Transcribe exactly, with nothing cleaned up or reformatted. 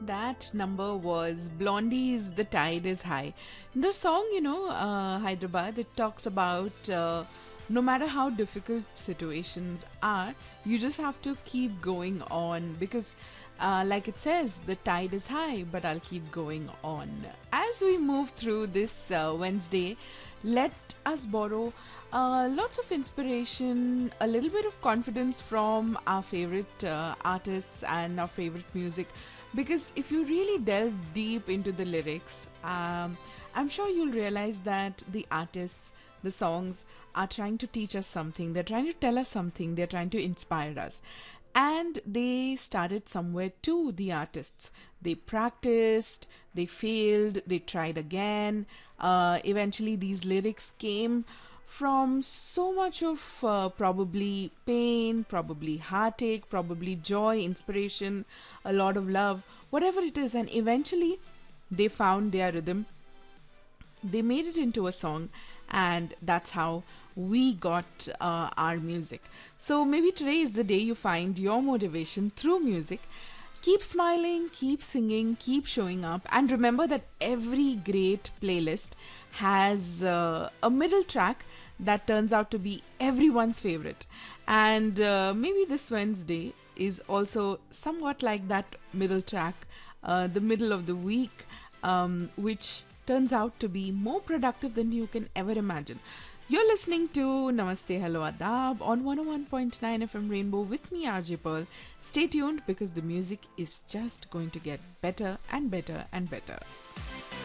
That number was Blondie's The Tide is High. In the song, you know, uh, Hyderabad, it talks about uh, no matter how difficult situations are, you just have to keep going on because, uh, like it says, the tide is high, but I'll keep going on. As we move through this uh, Wednesday, let us borrow uh, lots of inspiration, a little bit of confidence from our favorite uh, artists and our favorite music. Because if you really delve deep into the lyrics, um, I'm sure you'll realize that the artists, the songs are trying to teach us something. They're trying to tell us something. They're trying to inspire us. And they started somewhere too, the artists. They practiced, they failed, they tried again. Uh, eventually, these lyrics came from so much of uh, probably pain, probably heartache, probably joy, inspiration, a lot of love, whatever it is. And eventually, they found their rhythm, they made it into a song, and that's how we got uh, our music. So maybe today is the day you find your motivation through music. Keep smiling, keep singing, keep showing up, and remember that every great playlist has uh, a middle track that turns out to be everyone's favorite. And uh, maybe this Wednesday is also somewhat like that middle track, uh, the middle of the week, um, which turns out to be more productive than you can ever imagine. You're listening to Namaste Hello Adab on one oh one point nine F M Rainbow with me, R J Pearl. Stay tuned because the music is just going to get better and better and better.